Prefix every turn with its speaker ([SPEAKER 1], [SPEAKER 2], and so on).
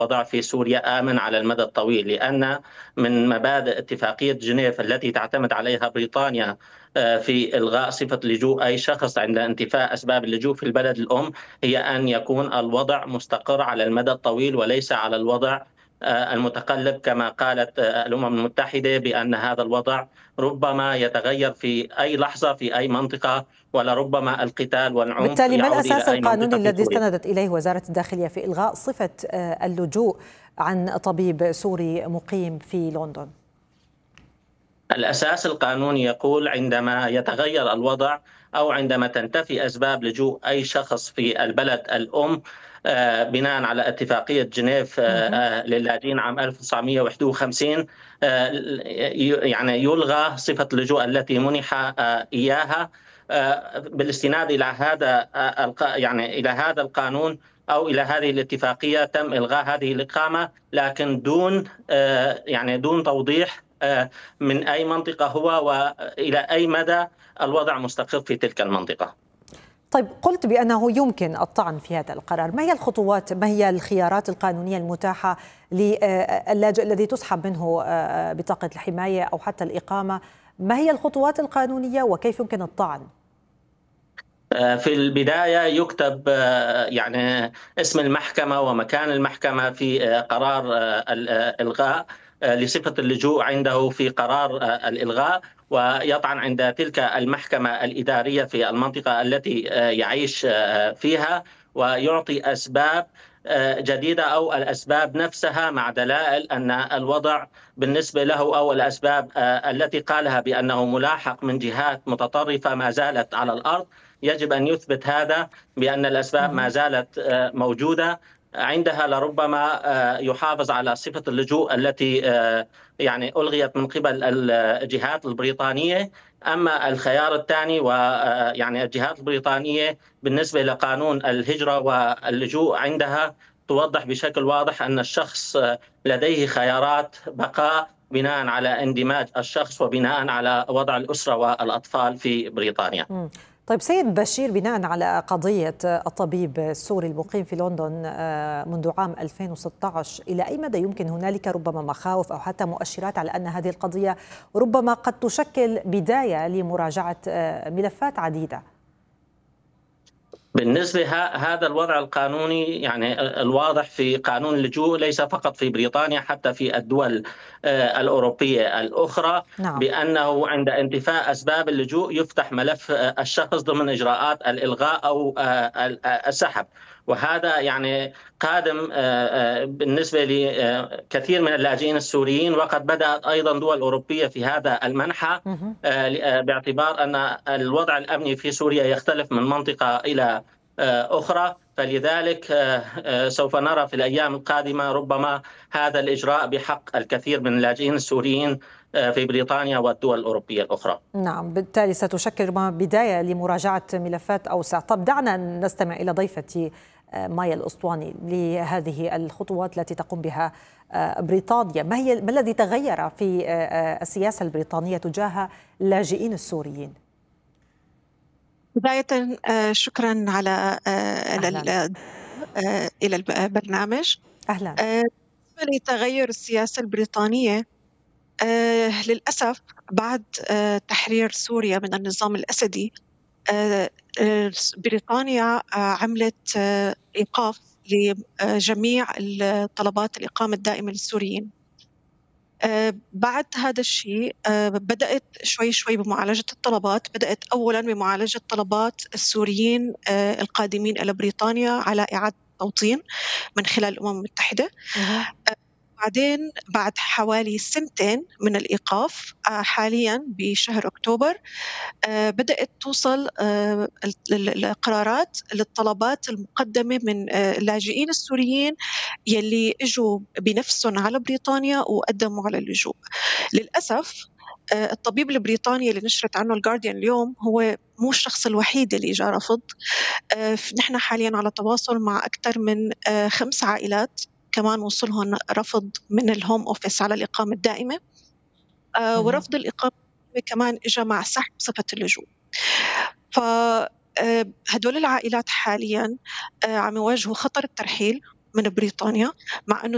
[SPEAKER 1] الوضع في سوريا آمن على المدى الطويل، لأن من مبادئ اتفاقية جنيف التي تعتمد عليها بريطانيا في إلغاء صفة لجوء أي شخص عند انتفاء أسباب اللجوء في البلد الأم هي أن يكون الوضع مستقر على المدى الطويل وليس على الوضع المتقلب، كما قالت الأمم المتحدة بأن هذا الوضع ربما يتغير في أي لحظة في أي منطقة، ولربما القتال والعنف
[SPEAKER 2] بالتالي ما
[SPEAKER 1] يعود
[SPEAKER 2] الأساس
[SPEAKER 1] إلى أي
[SPEAKER 2] القانوني
[SPEAKER 1] منطقة في
[SPEAKER 2] الذي
[SPEAKER 1] سوريا.
[SPEAKER 2] استندت إليه وزارة الداخلية في إلغاء صفة اللجوء عن طبيب سوري مقيم في لندن؟
[SPEAKER 1] الأساس القانوني يقول عندما يتغير الوضع أو عندما تنتفي أسباب لجوء أي شخص في البلد الأم بناء على اتفاقية جنيف للاجئين عام 1951 يعني يلغى صفة اللجوء التي منح إياها بالاستناد إلى هذا يعني إلى هذا القانون أو إلى هذه الاتفاقية تم إلغاء هذه الإقامة، لكن دون يعني دون توضيح من أي منطقة هو وإلى أي مدى الوضع مستقر في تلك المنطقة.
[SPEAKER 2] طيب، قلت بأنه يمكن الطعن في هذا القرار، ما هي الخطوات، ما هي الخيارات القانونية المتاحة للاجئ الذي تسحب منه بطاقة الحماية أو حتى الإقامة؟ ما هي الخطوات القانونية وكيف يمكن الطعن؟
[SPEAKER 1] في البداية يكتب يعني اسم المحكمة ومكان المحكمة في قرار الإلغاء لصفة اللجوء عنده في قرار الإلغاء، ويطعن عند تلك المحكمة الإدارية في المنطقة التي يعيش فيها، ويعطي أسباب جديدة أو الأسباب نفسها مع دلائل أن الوضع بالنسبة له أو الأسباب التي قالها بأنه ملاحق من جهات متطرفة ما زالت على الأرض. يجب أن يثبت هذا بأن الأسباب ما زالت موجودة عندها، لربما يحافظ على صفة اللجوء التي يعني ألغيت من قبل الجهات البريطانية. أما الخيار الثاني ويعني الجهات البريطانية بالنسبة لقانون الهجرة واللجوء عندها توضح بشكل واضح أن الشخص لديه خيارات بقاء بناء على اندماج الشخص وبناء على وضع الأسرة والأطفال في بريطانيا.
[SPEAKER 2] طيب سيد بشير، بناء على قضية الطبيب السوري المقيم في لندن منذ عام 2016، إلى أي مدى يمكن هنالك ربما مخاوف أو حتى مؤشرات على أن هذه القضية ربما قد تشكل بداية لمراجعة ملفات عديدة؟
[SPEAKER 1] بالنسبة هذا الوضع القانوني يعني الواضح في قانون اللجوء ليس فقط في بريطانيا، حتى في الدول الأوروبية الأخرى،
[SPEAKER 2] نعم.
[SPEAKER 1] بأنه عند انتفاء أسباب اللجوء يفتح ملف الشخص ضمن إجراءات الإلغاء أو السحب، وهذا يعني قادم بالنسبة لكثير من اللاجئين السوريين، وقد بدأت أيضا دول أوروبية في هذا المنحى باعتبار أن الوضع الأمني في سوريا يختلف من منطقة إلى أخرى، فلذلك سوف نرى في الأيام القادمة ربما هذا الإجراء بحق الكثير من اللاجئين السوريين في بريطانيا والدول الأوروبية الأخرى.
[SPEAKER 2] نعم، بالتالي ستشكل بداية لمراجعة ملفات أوسع. طب دعنا نستمع إلى ضيفتي مايا الأسطواني لهذه الخطوات التي تقوم بها بريطانيا. ما الذي تغير في السياسة البريطانية تجاه اللاجئين السوريين؟
[SPEAKER 3] بداية شكرا على إلى البرنامج.
[SPEAKER 2] أهلا.
[SPEAKER 3] لتغير السياسة البريطانية، للأسف بعد تحرير سوريا من النظام الأسدي، بريطانيا عملت إيقاف لجميع طلبات الإقامة الدائمة للسوريين. بعد هذا الشيء بدأت شوي بمعالجة الطلبات. بدأت أولا بمعالجة طلبات السوريين القادمين إلى بريطانيا على إعادة توطين من خلال الأمم المتحدة. بعدين بعد حوالي 2 من الإيقاف، حاليا بشهر أكتوبر بدأت توصل القرارات للطلبات المقدمة من اللاجئين السوريين يلي اجوا بنفسهم على بريطانيا وقدموا على اللجوء. للأسف الطبيب البريطاني اللي نشرت عنه الجارديان اليوم هو مو الشخص الوحيد اللي جاء رفض. نحن حاليا على تواصل مع أكثر من 5 عائلات كمان وصلهم رفض من الهوم أوفيس على الإقامة الدائمة، ورفض الإقامة كمان إجا مع سحب صفة اللجوء. فهدول العائلات حاليا عم يواجهوا خطر الترحيل من بريطانيا، مع أنه